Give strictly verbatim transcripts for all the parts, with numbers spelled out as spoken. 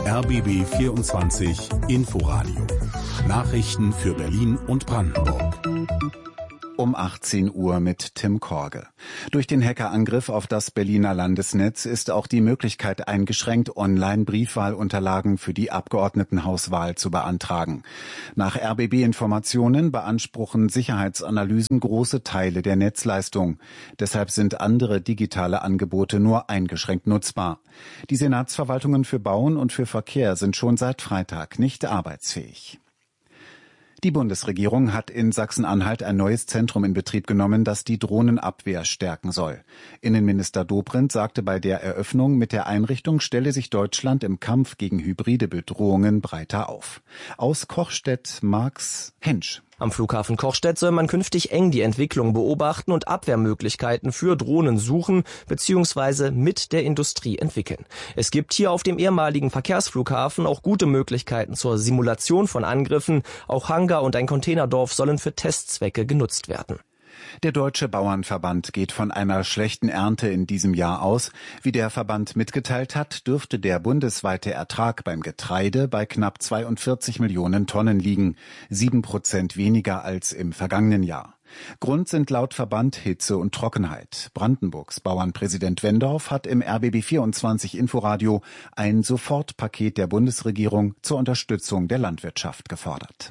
R B B vierundzwanzig Inforadio. Nachrichten für Berlin und Brandenburg. Um achtzehn Uhr mit Tim Korge. Durch den Hackerangriff auf das Berliner Landesnetz ist auch die Möglichkeit eingeschränkt, online Briefwahlunterlagen für die Abgeordnetenhauswahl zu beantragen. Nach R B B-Informationen beanspruchen Sicherheitsanalysen große Teile der Netzleistung. Deshalb sind andere digitale Angebote nur eingeschränkt nutzbar. Die Senatsverwaltungen für Bauen und für Verkehr sind schon seit Freitag nicht arbeitsfähig. Die Bundesregierung hat in Sachsen-Anhalt ein neues Zentrum in Betrieb genommen, das die Drohnenabwehr stärken soll. Innenminister Dobrindt sagte bei der Eröffnung, mit der Einrichtung stelle sich Deutschland im Kampf gegen hybride Bedrohungen breiter auf. Aus Kochstedt Max Hensch. Am Flughafen Kochstedt soll man künftig eng die Entwicklung beobachten und Abwehrmöglichkeiten für Drohnen suchen bzw. mit der Industrie entwickeln. Es gibt hier auf dem ehemaligen Verkehrsflughafen auch gute Möglichkeiten zur Simulation von Angriffen. Auch Hangar und ein Containerdorf sollen für Testzwecke genutzt werden. Der Deutsche Bauernverband geht von einer schlechten Ernte in diesem Jahr aus. Wie der Verband mitgeteilt hat, dürfte der bundesweite Ertrag beim Getreide bei knapp zweiundvierzig Millionen Tonnen liegen, sieben Prozent weniger als im vergangenen Jahr. Grund sind laut Verband Hitze und Trockenheit. Brandenburgs Bauernpräsident Wendorf hat im R B B vierundzwanzig Inforadio ein Sofortpaket der Bundesregierung zur Unterstützung der Landwirtschaft gefordert.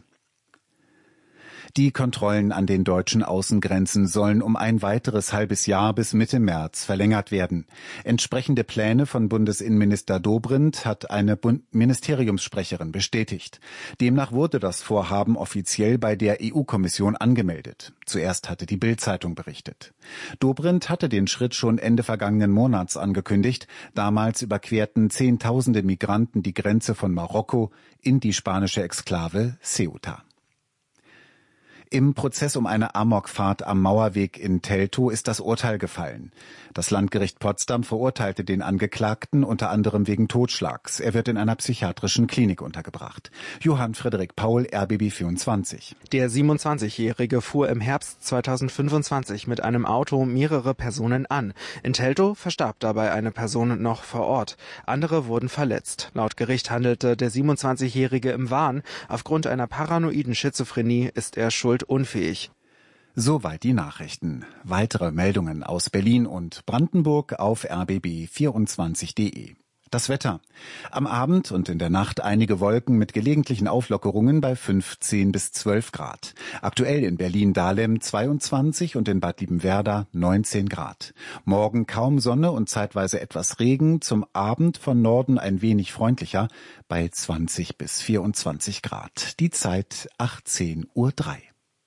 Die Kontrollen an den deutschen Außengrenzen sollen um ein weiteres halbes Jahr bis Mitte März verlängert werden. Entsprechende Pläne von Bundesinnenminister Dobrindt hat eine Bund- Ministeriumssprecherin bestätigt. Demnach wurde das Vorhaben offiziell bei der E U-Kommission angemeldet. Zuerst hatte die Bild-Zeitung berichtet. Dobrindt hatte den Schritt schon Ende vergangenen Monats angekündigt. Damals überquerten Zehntausende Migranten die Grenze von Marokko in die spanische Exklave Ceuta. Im Prozess um eine Amokfahrt am Mauerweg in Teltow ist das Urteil gefallen. Das Landgericht Potsdam verurteilte den Angeklagten unter anderem wegen Totschlags. Er wird in einer psychiatrischen Klinik untergebracht. Johann Frederik Paul, R B B vierundzwanzig. Der siebenundzwanzigjährige fuhr im Herbst zweitausendfünfundzwanzig mit einem Auto mehrere Personen an. In Teltow verstarb dabei eine Person noch vor Ort. Andere wurden verletzt. Laut Gericht handelte der siebenundzwanzigjährige im Wahn. Aufgrund einer paranoiden Schizophrenie ist er schuldunfähig. Soweit die Nachrichten. Weitere Meldungen aus Berlin und Brandenburg auf r b b vierundzwanzig punkt d e. Das Wetter. Am Abend und in der Nacht einige Wolken mit gelegentlichen Auflockerungen bei fünfzehn bis zwölf Grad. Aktuell in Berlin-Dahlem zweiundzwanzig und in Bad Liebenwerda neunzehn Grad. Morgen kaum Sonne und zeitweise etwas Regen. Zum Abend von Norden ein wenig freundlicher bei zwanzig bis vierundzwanzig Grad. Die Zeit achtzehn Uhr drei.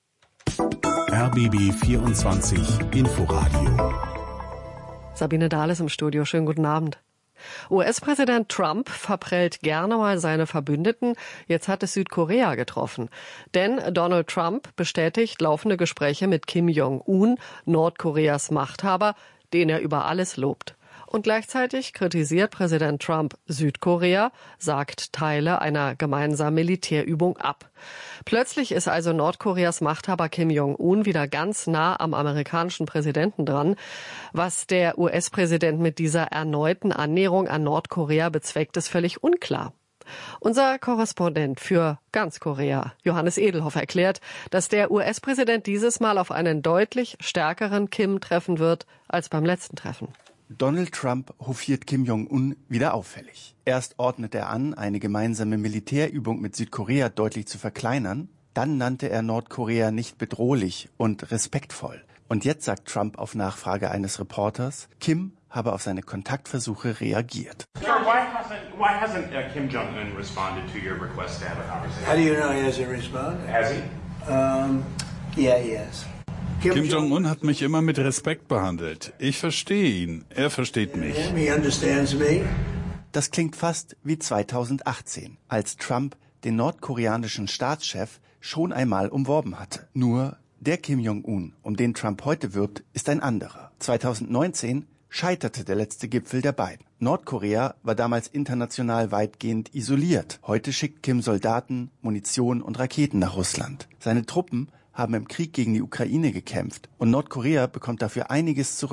R B B vierundzwanzig Inforadio. Sabine Dahles im Studio. Schönen guten Abend. U S-Präsident Trump verprellt gerne mal seine Verbündeten. Jetzt hat es Südkorea getroffen. Denn Donald Trump bestätigt laufende Gespräche mit Kim Jong-un, Nordkoreas Machthaber, den er über alles lobt. Und gleichzeitig kritisiert Präsident Trump Südkorea, sagt Teile einer gemeinsamen Militärübung ab. Plötzlich ist also Nordkoreas Machthaber Kim Jong-un wieder ganz nah am amerikanischen Präsidenten dran. Was der U S-Präsident mit dieser erneuten Annäherung an Nordkorea bezweckt, ist völlig unklar. Unser Korrespondent für ganz Korea, Johannes Edelhoff, erklärt, dass der U S-Präsident dieses Mal auf einen deutlich stärkeren Kim treffen wird als beim letzten Treffen. Donald Trump hofiert Kim Jong-un wieder auffällig. Erst ordnet er an, eine gemeinsame Militärübung mit Südkorea deutlich zu verkleinern. Dann nannte er Nordkorea nicht bedrohlich und respektvoll. Und jetzt sagt Trump auf Nachfrage eines Reporters, Kim habe auf seine Kontaktversuche reagiert. Sir, why hasn't, why hasn't uh, Kim Jong-un responded to your request to have a conversation? How do you know he hasn't responded? Has he? Um, yeah, he has. Kim Jong-un hat mich immer mit Respekt behandelt. Ich verstehe ihn. Er versteht mich. Das klingt fast wie zweitausendachtzehn, als Trump den nordkoreanischen Staatschef schon einmal umworben hatte. Nur der Kim Jong-un, um den Trump heute wirbt, ist ein anderer. zweitausendneunzehn scheiterte der letzte Gipfel der beiden. Nordkorea war damals international weitgehend isoliert. Heute schickt Kim Soldaten, Munition und Raketen nach Russland. Seine Truppen haben im Krieg gegen die Ukraine gekämpft und Nordkorea bekommt dafür einiges zurück.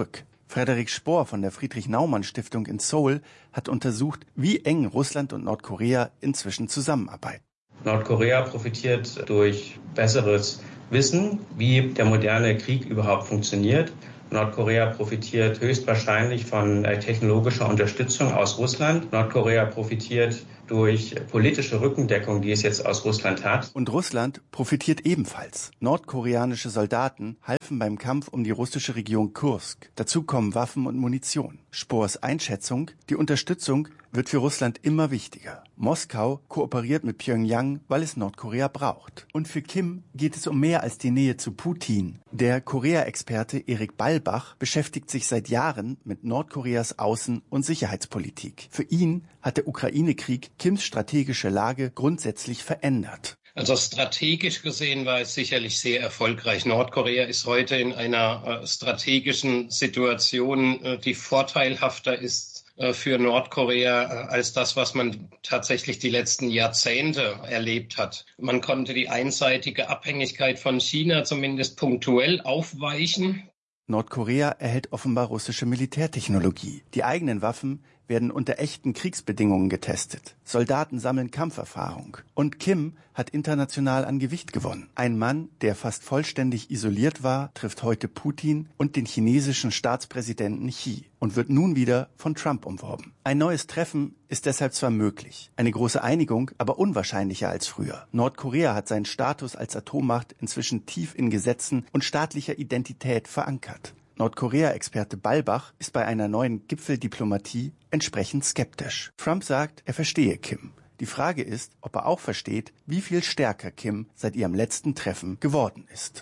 Frederik Spohr von der Friedrich-Naumann-Stiftung in Seoul hat untersucht, wie eng Russland und Nordkorea inzwischen zusammenarbeiten. Nordkorea profitiert durch besseres Wissen, wie der moderne Krieg überhaupt funktioniert. Nordkorea profitiert höchstwahrscheinlich von technologischer Unterstützung aus Russland. Nordkorea profitiert durch politische Rückendeckung, die es jetzt aus Russland hat. Und Russland profitiert ebenfalls. Nordkoreanische Soldaten halfen beim Kampf um die russische Region Kursk. Dazu kommen Waffen und Munition. Spohrs Einschätzung: Die Unterstützung wird für Russland immer wichtiger. Moskau kooperiert mit Pyongyang, weil es Nordkorea braucht. Und für Kim geht es um mehr als die Nähe zu Putin. Der Korea-Experte Erik Ballbach beschäftigt sich seit Jahren mit Nordkoreas Außen- und Sicherheitspolitik. Für ihn hat der Ukraine-Krieg Kims strategische Lage grundsätzlich verändert. Also strategisch gesehen war es sicherlich sehr erfolgreich. Nordkorea ist heute in einer äh, strategischen Situation, äh, die vorteilhafter ist für Nordkorea als das, was man tatsächlich die letzten Jahrzehnte erlebt hat. Man konnte die einseitige Abhängigkeit von China zumindest punktuell aufweichen. Nordkorea erhält offenbar russische Militärtechnologie. Die eigenen Waffen werden unter echten Kriegsbedingungen getestet. Soldaten sammeln Kampferfahrung. Und Kim hat international an Gewicht gewonnen. Ein Mann, der fast vollständig isoliert war, trifft heute Putin und den chinesischen Staatspräsidenten Xi und wird nun wieder von Trump umworben. Ein neues Treffen ist deshalb zwar möglich, eine große Einigung aber unwahrscheinlicher als früher. Nordkorea hat seinen Status als Atommacht inzwischen tief in Gesetzen und staatlicher Identität verankert. Nordkorea-Experte Ballbach ist bei einer neuen Gipfeldiplomatie entsprechend skeptisch. Trump sagt, er verstehe Kim. Die Frage ist, ob er auch versteht, wie viel stärker Kim seit ihrem letzten Treffen geworden ist.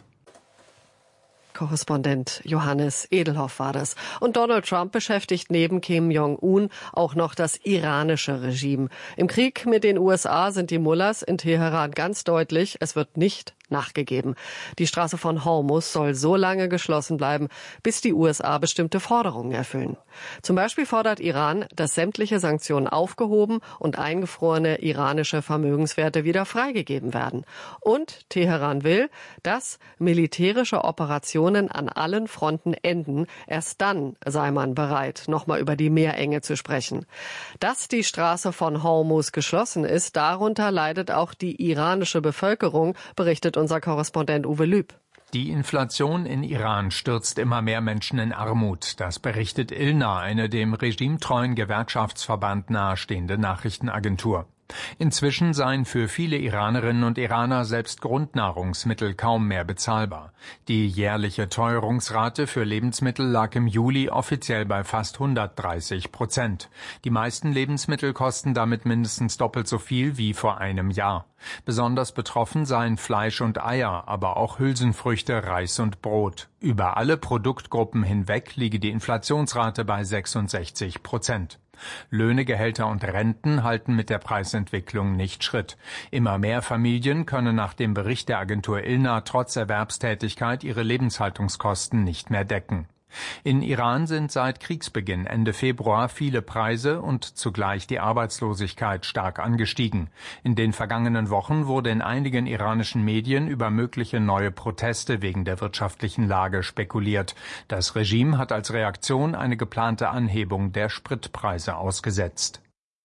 Korrespondent Johannes Edelhoff war das. Und Donald Trump beschäftigt neben Kim Jong-un auch noch das iranische Regime. Im Krieg mit den U S A sind die Mullahs in Teheran ganz deutlich, es wird nicht nachgegeben. Die Straße von Hormuz soll so lange geschlossen bleiben, bis die U S A bestimmte Forderungen erfüllen. Zum Beispiel fordert Iran, dass sämtliche Sanktionen aufgehoben und eingefrorene iranische Vermögenswerte wieder freigegeben werden. Und Teheran will, dass militärische Operationen an allen Fronten enden. Erst dann sei man bereit, nochmal über die Meerenge zu sprechen. Dass die Straße von Hormuz geschlossen ist, darunter leidet auch die iranische Bevölkerung, berichtet unser Korrespondent Uwe Lüb. Die Inflation in Iran stürzt immer mehr Menschen in Armut. Das berichtet ILNA, eine dem regimetreuen Gewerkschaftsverband nahestehende Nachrichtenagentur. Inzwischen seien für viele Iranerinnen und Iraner selbst Grundnahrungsmittel kaum mehr bezahlbar. Die jährliche Teuerungsrate für Lebensmittel lag im Juli offiziell bei fast hundertdreißig Prozent. Die meisten Lebensmittel kosten damit mindestens doppelt so viel wie vor einem Jahr. Besonders betroffen seien Fleisch und Eier, aber auch Hülsenfrüchte, Reis und Brot. Über alle Produktgruppen hinweg liege die Inflationsrate bei sechsundsechzig Prozent. Löhne, Gehälter und Renten halten mit der Preisentwicklung nicht Schritt. Immer mehr Familien können nach dem Bericht der Agentur ILNA trotz Erwerbstätigkeit ihre Lebenshaltungskosten nicht mehr decken. In Iran sind seit Kriegsbeginn Ende Februar viele Preise und zugleich die Arbeitslosigkeit stark angestiegen. In den vergangenen Wochen wurde in einigen iranischen Medien über mögliche neue Proteste wegen der wirtschaftlichen Lage spekuliert. Das Regime hat als Reaktion eine geplante Anhebung der Spritpreise ausgesetzt.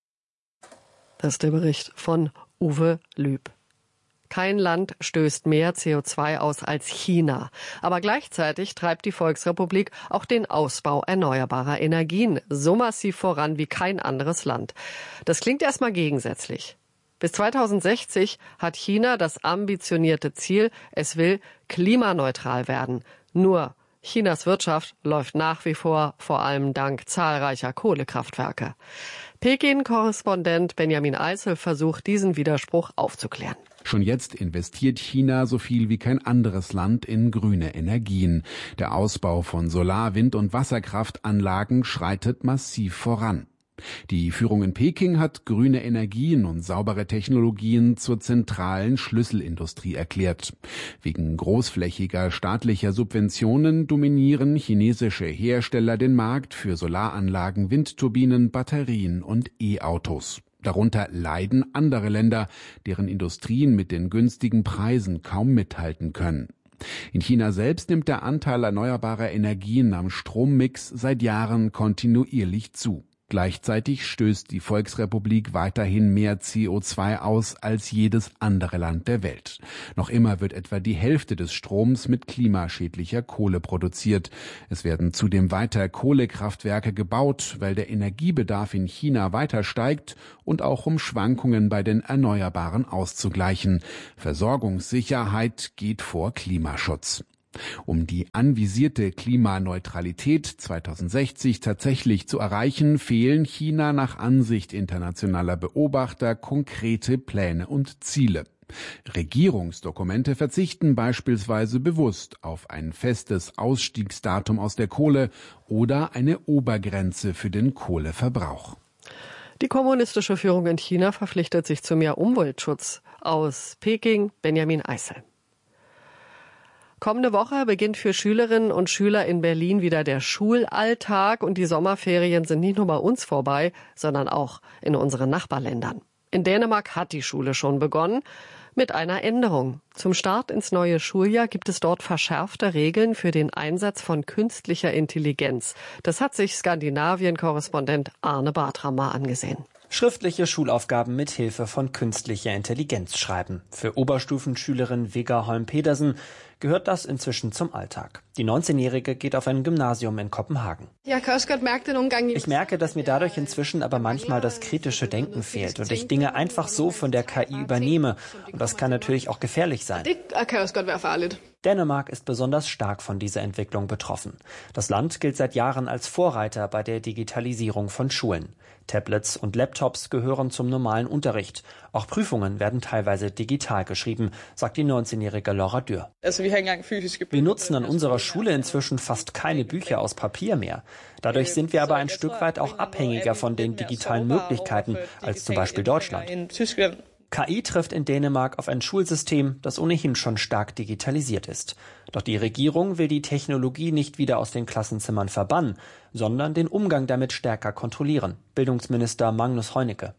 Das ist der Bericht von Uwe Lüb. Kein Land stößt mehr C O zwei aus als China. Aber gleichzeitig treibt die Volksrepublik auch den Ausbau erneuerbarer Energien so massiv voran wie kein anderes Land. Das klingt erstmal gegensätzlich. Bis zweitausendsechzig hat China das ambitionierte Ziel, es will klimaneutral werden. Nur Chinas Wirtschaft läuft nach wie vor, vor allem dank zahlreicher Kohlekraftwerke. Peking-Korrespondent Benjamin Eisel versucht, diesen Widerspruch aufzuklären. Schon jetzt investiert China so viel wie kein anderes Land in grüne Energien. Der Ausbau von Solar-, Wind- und Wasserkraftanlagen schreitet massiv voran. Die Führung in Peking hat grüne Energien und saubere Technologien zur zentralen Schlüsselindustrie erklärt. Wegen großflächiger staatlicher Subventionen dominieren chinesische Hersteller den Markt für Solaranlagen, Windturbinen, Batterien und E-Autos. Darunter leiden andere Länder, deren Industrien mit den günstigen Preisen kaum mithalten können. In China selbst nimmt der Anteil erneuerbarer Energien am Strommix seit Jahren kontinuierlich zu. Gleichzeitig stößt die Volksrepublik weiterhin mehr C O zwei aus als jedes andere Land der Welt. Noch immer wird etwa die Hälfte des Stroms mit klimaschädlicher Kohle produziert. Es werden zudem weiter Kohlekraftwerke gebaut, weil der Energiebedarf in China weiter steigt und auch um Schwankungen bei den Erneuerbaren auszugleichen. Versorgungssicherheit geht vor Klimaschutz. Um die anvisierte Klimaneutralität zweitausendsechzig tatsächlich zu erreichen, fehlen China nach Ansicht internationaler Beobachter konkrete Pläne und Ziele. Regierungsdokumente verzichten beispielsweise bewusst auf ein festes Ausstiegsdatum aus der Kohle oder eine Obergrenze für den Kohleverbrauch. Die kommunistische Führung in China verpflichtet sich zu mehr Umweltschutz. Aus Peking, Benjamin Eisel. Kommende Woche beginnt für Schülerinnen und Schüler in Berlin wieder der Schulalltag und die Sommerferien sind nicht nur bei uns vorbei, sondern auch in unseren Nachbarländern. In Dänemark hat die Schule schon begonnen mit einer Änderung. Zum Start ins neue Schuljahr gibt es dort verschärfte Regeln für den Einsatz von künstlicher Intelligenz. Das hat sich Skandinavien-Korrespondent Arne Bartram mal angesehen. Schriftliche Schulaufgaben mit Hilfe von künstlicher Intelligenz schreiben. Für Oberstufenschülerin Vega Holm-Pedersen gehört das inzwischen zum Alltag. Die neunzehnjährige geht auf ein Gymnasium in Kopenhagen. Ich merke, dass mir dadurch inzwischen aber manchmal das kritische Denken fehlt und ich Dinge einfach so von der K I übernehme. Und das kann natürlich auch gefährlich sein. Dänemark ist besonders stark von dieser Entwicklung betroffen. Das Land gilt seit Jahren als Vorreiter bei der Digitalisierung von Schulen. Tablets und Laptops gehören zum normalen Unterricht. Auch Prüfungen werden teilweise digital geschrieben, sagt die neunzehnjährige Laura Dürr. Wir nutzen an unserer Schule inzwischen fast keine Bücher aus Papier mehr. Dadurch sind wir aber ein Stück weit auch abhängiger von den digitalen Möglichkeiten als zum Beispiel Deutschland. K I trifft in Dänemark auf ein Schulsystem, das ohnehin schon stark digitalisiert ist. Doch die Regierung will die Technologie nicht wieder aus den Klassenzimmern verbannen, sondern den Umgang damit stärker kontrollieren. Bildungsminister Magnus Heunicke.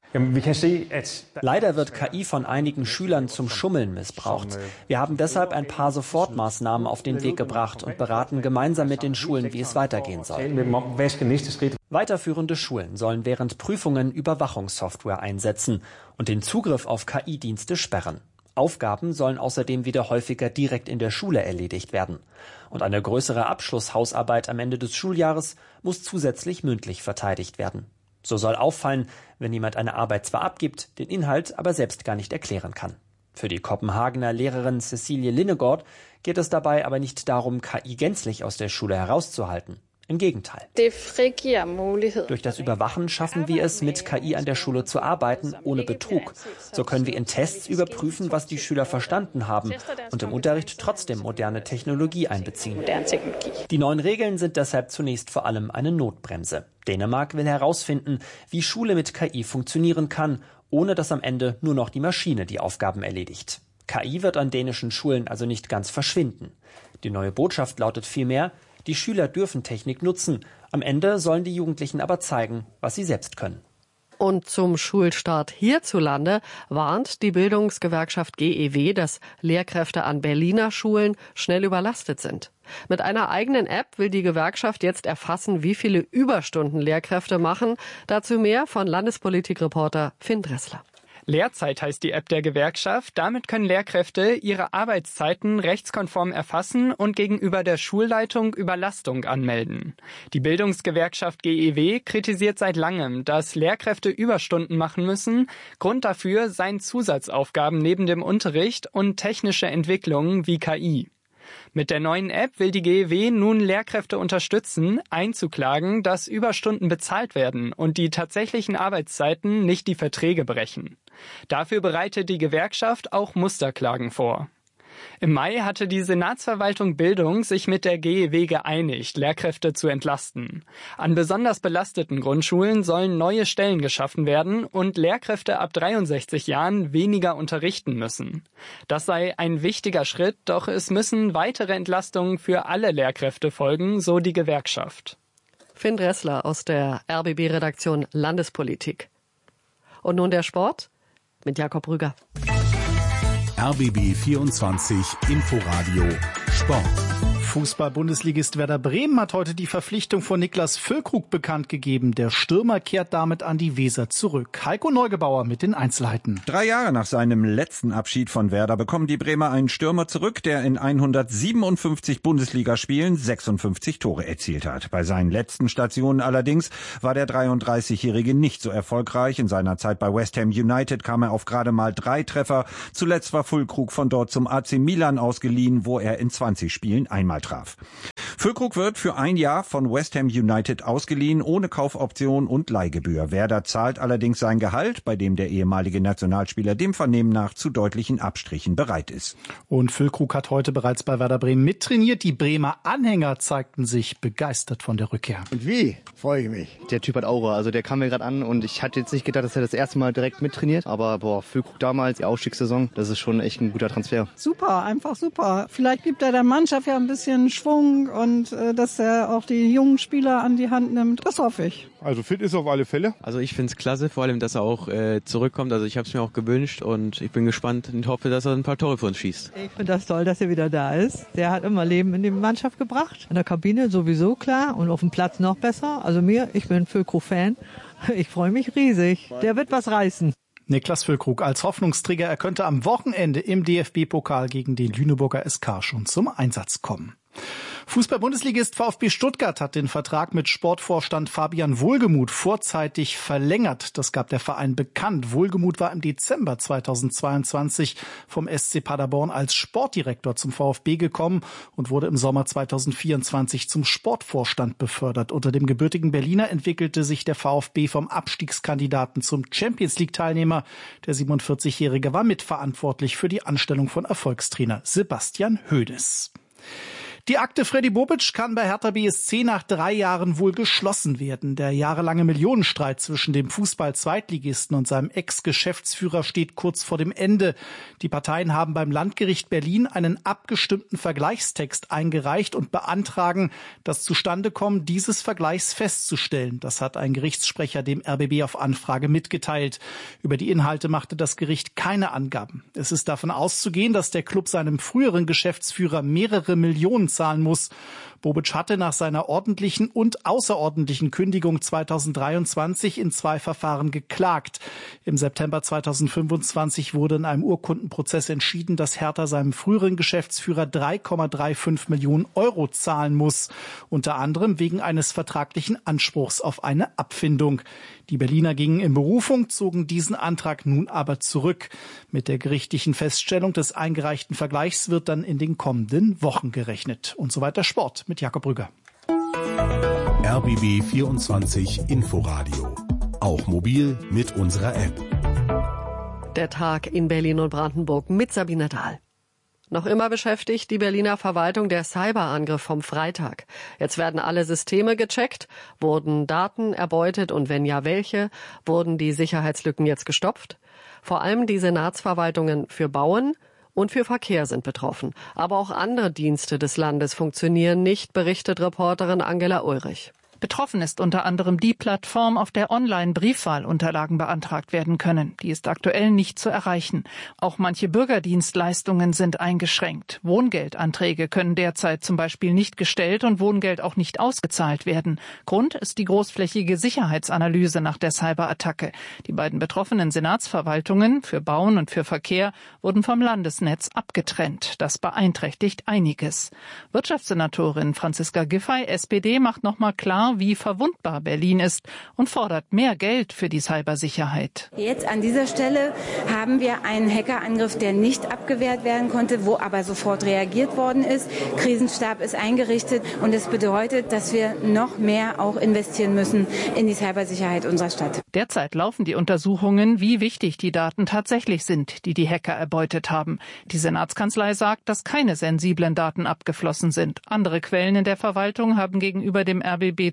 Leider wird K I von einigen Schülern zum Schummeln missbraucht. Wir haben deshalb ein paar Sofortmaßnahmen auf den Weg gebracht und beraten gemeinsam mit den Schulen, wie es weitergehen soll. Weiterführende Schulen sollen während Prüfungen Überwachungssoftware einsetzen und den Zugriff auf K I-Dienste sperren. Aufgaben sollen außerdem wieder häufiger direkt in der Schule erledigt werden. Und eine größere Abschlusshausarbeit am Ende des Schuljahres muss zusätzlich mündlich verteidigt werden. So soll auffallen, wenn jemand eine Arbeit zwar abgibt, den Inhalt aber selbst gar nicht erklären kann. Für die Kopenhagener Lehrerin Cecilie Linnegård geht es dabei aber nicht darum, K I gänzlich aus der Schule herauszuhalten. Im Gegenteil. Durch das Überwachen schaffen wir es, mit K I an der Schule zu arbeiten, ohne Betrug. So können wir in Tests überprüfen, was die Schüler verstanden haben und im Unterricht trotzdem moderne Technologie einbeziehen. Die neuen Regeln sind deshalb zunächst vor allem eine Notbremse. Dänemark will herausfinden, wie Schule mit K I funktionieren kann, ohne dass am Ende nur noch die Maschine die Aufgaben erledigt. K I wird an dänischen Schulen also nicht ganz verschwinden. Die neue Botschaft lautet vielmehr: Die Schüler dürfen Technik nutzen. Am Ende sollen die Jugendlichen aber zeigen, was sie selbst können. Und zum Schulstart hierzulande warnt die Bildungsgewerkschaft G E W, dass Lehrkräfte an Berliner Schulen schnell überlastet sind. Mit einer eigenen App will die Gewerkschaft jetzt erfassen, wie viele Überstunden Lehrkräfte machen. Dazu mehr von Landespolitikreporter Finn Dressler. Lehrzeit heißt die App der Gewerkschaft. Damit können Lehrkräfte ihre Arbeitszeiten rechtskonform erfassen und gegenüber der Schulleitung Überlastung anmelden. Die Bildungsgewerkschaft G E W kritisiert seit langem, dass Lehrkräfte Überstunden machen müssen. Grund dafür seien Zusatzaufgaben neben dem Unterricht und technische Entwicklungen wie K I. Mit der neuen App will die G E W nun Lehrkräfte unterstützen, einzuklagen, dass Überstunden bezahlt werden und die tatsächlichen Arbeitszeiten nicht die Verträge brechen. Dafür bereitet die Gewerkschaft auch Musterklagen vor. Im Mai hatte die Senatsverwaltung Bildung sich mit der G E W geeinigt, Lehrkräfte zu entlasten. An besonders belasteten Grundschulen sollen neue Stellen geschaffen werden und Lehrkräfte ab dreiundsechzig Jahren weniger unterrichten müssen. Das sei ein wichtiger Schritt, doch es müssen weitere Entlastungen für alle Lehrkräfte folgen, so die Gewerkschaft. Finn Dressler aus der R B B-Redaktion Landespolitik. Und nun der Sport mit Jakob Rüger. R B B vierundzwanzig Inforadio Sport. Fußball-Bundesligist Werder Bremen hat heute die Verpflichtung von Niklas Füllkrug bekannt gegeben. Der Stürmer kehrt damit an die Weser zurück. Heiko Neugebauer mit den Einzelheiten. Drei Jahre nach seinem letzten Abschied von Werder bekommen die Bremer einen Stürmer zurück, der in hundertsiebenundfünfzig Bundesligaspielen sechsundfünfzig Tore erzielt hat. Bei seinen letzten Stationen allerdings war der dreiunddreißigjährige nicht so erfolgreich. In seiner Zeit bei West Ham United kam er auf gerade mal drei Treffer. Zuletzt war Füllkrug von dort zum A C Milan ausgeliehen, wo er in zwanzig Spielen einmal traf. Füllkrug wird für ein Jahr von West Ham United ausgeliehen, ohne Kaufoption und Leihgebühr. Werder zahlt allerdings sein Gehalt, bei dem der ehemalige Nationalspieler dem Vernehmen nach zu deutlichen Abstrichen bereit ist. Und Füllkrug hat heute bereits bei Werder Bremen mittrainiert. Die Bremer Anhänger zeigten sich begeistert von der Rückkehr. Und wie? Freue ich mich. Der Typ hat Aura, also der kam mir gerade an und ich hatte jetzt nicht gedacht, dass er das erste Mal direkt mittrainiert. Aber boah, Füllkrug damals, die Aufstiegssaison, das ist schon echt ein guter Transfer. Super, einfach super. Vielleicht gibt er der Mannschaft ja ein bisschen Schwung und äh, dass er auch die jungen Spieler an die Hand nimmt. Das hoffe ich. Also fit ist auf alle Fälle. Also ich finde es klasse, vor allem, dass er auch äh, zurückkommt. Also ich habe es mir auch gewünscht und ich bin gespannt und hoffe, dass er ein paar Tore für uns schießt. Ich finde das toll, dass er wieder da ist. Der hat immer Leben in die Mannschaft gebracht. In der Kabine sowieso klar und auf dem Platz noch besser. Also mir, ich bin Füllkrug-Fan. Ich freue mich riesig. Der wird was reißen. Niklas Füllkrug als Hoffnungsträger, er könnte am Wochenende im D F B-Pokal gegen den Lüneburger S K schon zum Einsatz kommen. Fußball-Bundesligist VfB Stuttgart hat den Vertrag mit Sportvorstand Fabian Wohlgemuth vorzeitig verlängert. Das gab der Verein bekannt. Wohlgemuth war im Dezember zweitausendzweiundzwanzig vom S C Paderborn als Sportdirektor zum VfB gekommen und wurde im Sommer zweitausendvierundzwanzig zum Sportvorstand befördert. Unter dem gebürtigen Berliner entwickelte sich der VfB vom Abstiegskandidaten zum Champions-League-Teilnehmer. Der siebenundvierzigjährige war mitverantwortlich für die Anstellung von Erfolgstrainer Sebastian Hoeneß. Die Akte Freddy Bobic kann bei Hertha B S C nach drei Jahren wohl geschlossen werden. Der jahrelange Millionenstreit zwischen dem Fußball-Zweitligisten und seinem Ex-Geschäftsführer steht kurz vor dem Ende. Die Parteien haben beim Landgericht Berlin einen abgestimmten Vergleichstext eingereicht und beantragen, das Zustandekommen dieses Vergleichs festzustellen. Das hat ein Gerichtssprecher dem R B B auf Anfrage mitgeteilt. Über die Inhalte machte das Gericht keine Angaben. Es ist davon auszugehen, dass der Club seinem früheren Geschäftsführer mehrere Millionen zahlen muss. Bobic hatte nach seiner ordentlichen und außerordentlichen Kündigung zweitausenddreiundzwanzig in zwei Verfahren geklagt. Im September zweitausendfünfundzwanzig wurde in einem Urkundenprozess entschieden, dass Hertha seinem früheren Geschäftsführer drei Komma fünfunddreißig Millionen Euro zahlen muss, unter anderem wegen eines vertraglichen Anspruchs auf eine Abfindung. Die Berliner gingen in Berufung, zogen diesen Antrag nun aber zurück. Mit der gerichtlichen Feststellung des eingereichten Vergleichs wird dann in den kommenden Wochen gerechnet. Und so weiter Sport mit Jakob Brügger. R B B vierundzwanzig Inforadio. Auch mobil mit unserer App. Der Tag in Berlin und Brandenburg mit Sabine Dahl. Noch immer beschäftigt die Berliner Verwaltung der Cyberangriff vom Freitag. Jetzt werden alle Systeme gecheckt. Wurden Daten erbeutet und wenn ja, welche? Wurden die Sicherheitslücken jetzt gestopft? Vor allem die Senatsverwaltungen für Bauen und für Verkehr sind betroffen. Aber auch andere Dienste des Landes funktionieren nicht, berichtet Reporterin Angela Ulrich. Betroffen ist unter anderem die Plattform, auf der Online-Briefwahlunterlagen beantragt werden können. Die ist aktuell nicht zu erreichen. Auch manche Bürgerdienstleistungen sind eingeschränkt. Wohngeldanträge können derzeit zum Beispiel nicht gestellt und Wohngeld auch nicht ausgezahlt werden. Grund ist die großflächige Sicherheitsanalyse nach der Cyberattacke. Die beiden betroffenen Senatsverwaltungen für Bauen und für Verkehr wurden vom Landesnetz abgetrennt. Das beeinträchtigt einiges. Wirtschaftssenatorin Franziska Giffey, S P D, macht nochmal klar, wie verwundbar Berlin ist und fordert mehr Geld für die Cybersicherheit. Jetzt an dieser Stelle haben wir einen Hackerangriff, der nicht abgewehrt werden konnte, wo aber sofort reagiert worden ist. Krisenstab ist eingerichtet und es bedeutet, dass wir noch mehr auch investieren müssen in die Cybersicherheit unserer Stadt. Derzeit laufen die Untersuchungen, wie wichtig die Daten tatsächlich sind, die die Hacker erbeutet haben. Die Senatskanzlei sagt, dass keine sensiblen Daten abgeflossen sind. Andere Quellen in der Verwaltung haben gegenüber dem R B B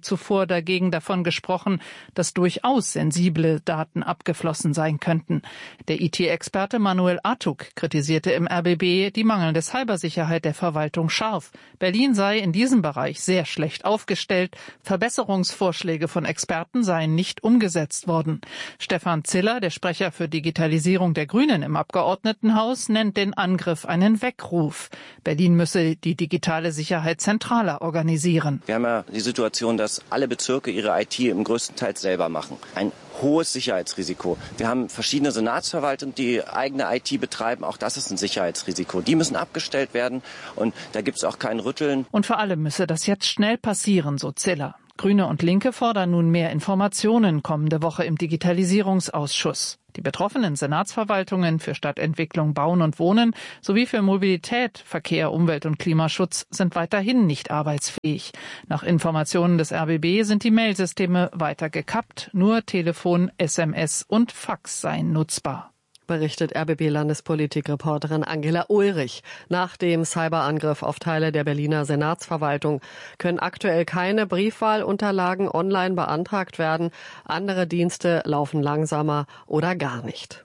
zuvor dagegen davon gesprochen, dass durchaus sensible Daten abgeflossen sein könnten. Der I T-Experte Manuel Artuk kritisierte im R B B die mangelnde Cybersicherheit der Verwaltung scharf. Berlin sei in diesem Bereich sehr schlecht aufgestellt. Verbesserungsvorschläge von Experten seien nicht umgesetzt worden. Stefan Ziller, der Sprecher für Digitalisierung der Grünen im Abgeordnetenhaus, nennt den Angriff einen Weckruf. Berlin müsse die digitale Sicherheit zentraler organisieren. Wir haben ja die Situation, dass alle Bezirke ihre I T im größten Teil selber machen. Ein hohes Sicherheitsrisiko. Wir haben verschiedene Senatsverwaltungen, die eigene I T betreiben. Auch das ist ein Sicherheitsrisiko. Die müssen abgestellt werden und da gibt es auch kein Rütteln. Und vor allem müsse das jetzt schnell passieren, so Ziller. Grüne und Linke fordern nun mehr Informationen kommende Woche im Digitalisierungsausschuss. Die betroffenen Senatsverwaltungen für Stadtentwicklung, Bauen und Wohnen sowie für Mobilität, Verkehr, Umwelt und Klimaschutz sind weiterhin nicht arbeitsfähig. Nach Informationen des R B B sind die Mailsysteme weiter gekappt. Nur Telefon, S M S und Fax seien nutzbar. Berichtet R B B-Landespolitik-Reporterin Angela Ulrich. Nach dem Cyberangriff auf Teile der Berliner Senatsverwaltung können aktuell keine Briefwahlunterlagen online beantragt werden. Andere Dienste laufen langsamer oder gar nicht.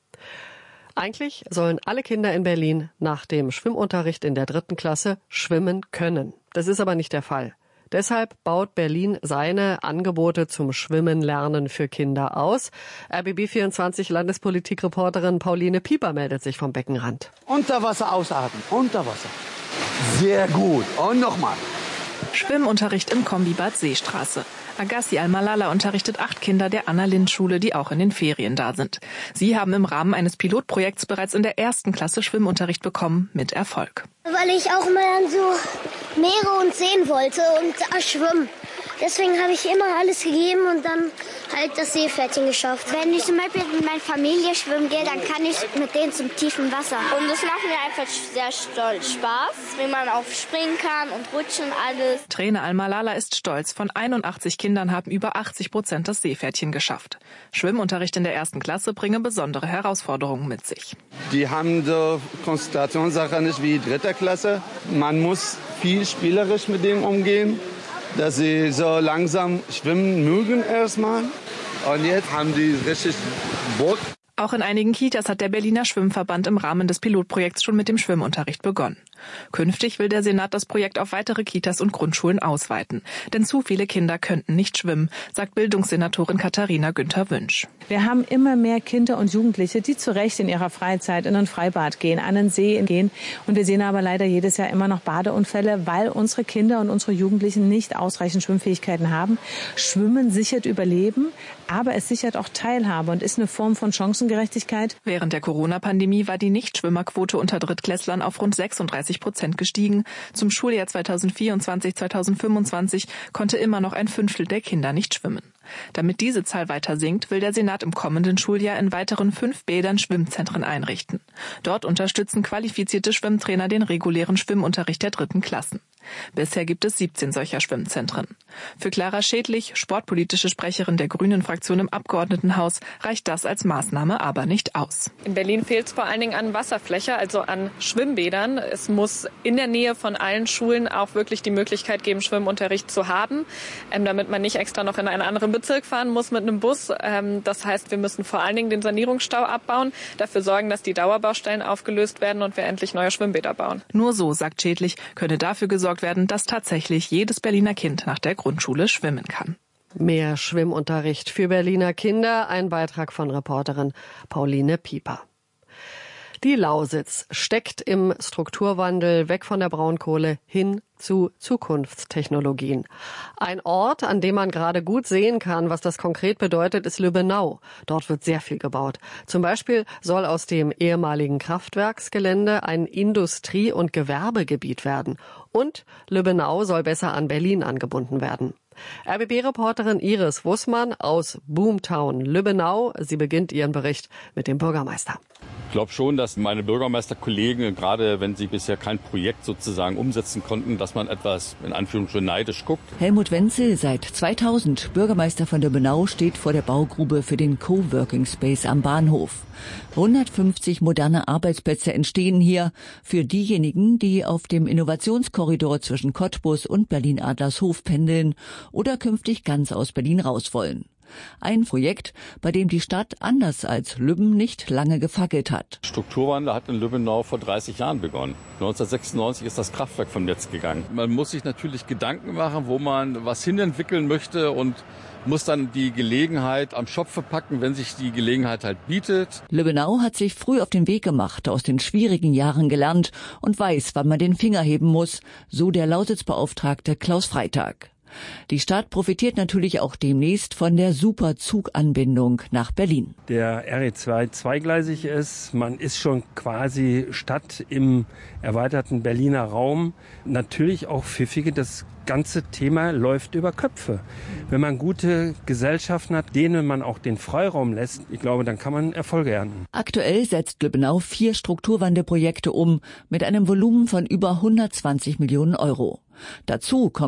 Eigentlich sollen alle Kinder in Berlin nach dem Schwimmunterricht in der dritten Klasse schwimmen können. Das ist aber nicht der Fall. Deshalb baut Berlin seine Angebote zum Schwimmen lernen für Kinder aus. R B B vierundzwanzig Landespolitikreporterin Pauline Pieper meldet sich vom Beckenrand. Unterwasser ausatmen, Unterwasser. Sehr gut. Und nochmal. Schwimmunterricht im Kombibad Seestraße. Agassi Al-Malala unterrichtet acht Kinder der Anna-Lind-Schule, die auch in den Ferien da sind. Sie haben im Rahmen eines Pilotprojekts bereits in der ersten Klasse Schwimmunterricht bekommen, mit Erfolg. Weil ich auch mal an so Meere und Seen wollte und da schwimmen. Deswegen habe ich immer alles gegeben und dann halt das Seepferdchen geschafft. Wenn ich zum Beispiel mit meiner Familie schwimmen gehe, dann kann ich mit denen zum tiefen Wasser. Und das macht mir einfach sehr stolz Spaß, wenn man auch springen kann und rutschen und alles. Trainer Al-Malala ist stolz. Von einundachtzig Kindern haben über achtzig Prozent das Seepferdchen geschafft. Schwimmunterricht in der ersten Klasse bringe besondere Herausforderungen mit sich. Die haben so Konzentrationssache nicht wie dritte Klasse. Man muss viel spielerisch mit dem umgehen, dass sie so langsam schwimmen mögen erstmal. Und jetzt haben die richtig Bock. Auch in einigen Kitas hat der Berliner Schwimmverband im Rahmen des Pilotprojekts schon mit dem Schwimmunterricht begonnen. Künftig will der Senat das Projekt auf weitere Kitas und Grundschulen ausweiten. Denn zu viele Kinder könnten nicht schwimmen, sagt Bildungssenatorin Katharina Günther-Wünsch. Wir haben immer mehr Kinder und Jugendliche, die zu Recht in ihrer Freizeit in ein Freibad gehen, an einen See gehen. Und wir sehen aber leider jedes Jahr immer noch Badeunfälle, weil unsere Kinder und unsere Jugendlichen nicht ausreichend Schwimmfähigkeiten haben. Schwimmen sichert Überleben, aber es sichert auch Teilhabe und ist eine Form von Chancengerechtigkeit. Während der Corona-Pandemie war die Nichtschwimmerquote unter Drittklässlern auf rund sechsunddreißig Prozent gestiegen. Zum Schuljahr zweitausendvierundzwanzig zweitausendfünfundzwanzig konnte immer noch ein Fünftel der Kinder nicht schwimmen. Damit diese Zahl weiter sinkt, will der Senat im kommenden Schuljahr in weiteren fünf Bädern Schwimmzentren einrichten. Dort unterstützen qualifizierte Schwimmtrainer den regulären Schwimmunterricht der dritten Klassen. Bisher gibt es siebzehn solcher Schwimmzentren. Für Clara Schädlich, sportpolitische Sprecherin der Grünen-Fraktion im Abgeordnetenhaus, reicht das als Maßnahme aber nicht aus. In Berlin fehlt es vor allen Dingen an Wasserfläche, also an Schwimmbädern. Es muss in der Nähe von allen Schulen auch wirklich die Möglichkeit geben, Schwimmunterricht zu haben, ähm, damit man nicht extra noch in einen anderen Bezirk fahren muss mit einem Bus. Ähm, das heißt, wir müssen vor allen Dingen den Sanierungsstau abbauen, dafür sorgen, dass die Dauerbaustellen aufgelöst werden und wir endlich neue Schwimmbäder bauen. Nur so, sagt Schädlich, könne dafür gesorgt werden, dass tatsächlich jedes Berliner Kind nach der Grundschule schwimmen kann. Mehr Schwimmunterricht für Berliner Kinder, ein Beitrag von Reporterin Pauline Pieper. Die Lausitz steckt im Strukturwandel weg von der Braunkohle hin zu Zukunftstechnologien. Ein Ort, an dem man gerade gut sehen kann, was das konkret bedeutet, ist Lübbenau. Dort wird sehr viel gebaut. Zum Beispiel soll aus dem ehemaligen Kraftwerksgelände ein Industrie- und Gewerbegebiet werden. Und Lübbenau soll besser an Berlin angebunden werden. R B B-Reporterin Iris Wussmann aus Boomtown Lübbenau. Sie beginnt ihren Bericht mit dem Bürgermeister. Ich glaube schon, dass meine Bürgermeisterkollegen, gerade wenn sie bisher kein Projekt sozusagen umsetzen konnten, dass man etwas in Anführungsstrichen neidisch guckt. Helmut Wenzel, seit zweitausend Bürgermeister von Lübbenau, steht vor der Baugrube für den Coworking Space am Bahnhof. hundertfünfzig moderne Arbeitsplätze entstehen hier für diejenigen, die auf dem Innovationskorridor zwischen Cottbus und Berlin-Adlershof pendeln oder künftig ganz aus Berlin raus wollen. Ein Projekt, bei dem die Stadt anders als Lübben nicht lange gefackelt hat. Strukturwandel hat in Lübbenau vor dreißig Jahren begonnen. neunzehnhundertsechsundneunzig ist das Kraftwerk vom Netz gegangen. Man muss sich natürlich Gedanken machen, wo man was hinentwickeln möchte und muss dann die Gelegenheit am Schopfe packen, wenn sich die Gelegenheit halt bietet. Lübbenau hat sich früh auf den Weg gemacht, aus den schwierigen Jahren gelernt und weiß, wann man den Finger heben muss, so der Lausitzbeauftragte Klaus Freitag. Die Stadt profitiert natürlich auch demnächst von der Superzuganbindung nach Berlin. Der R E zwei zweigleisig ist, man ist schon quasi Stadt im erweiterten Berliner Raum. Natürlich auch pfiffige, das ganze Thema läuft über Köpfe. Wenn man gute Gesellschaften hat, denen man auch den Freiraum lässt, ich glaube, dann kann man Erfolge ernten. Aktuell setzt Lübbenau vier Strukturwandelprojekte um mit einem Volumen von über hundertzwanzig Millionen Euro. Dazu kommt